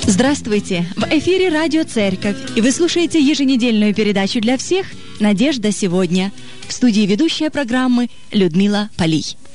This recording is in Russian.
Здравствуйте! В эфире радио «Церковь», и вы слушаете еженедельную передачу для всех «Надежда сегодня». В студии ведущая программы Людмила Полий.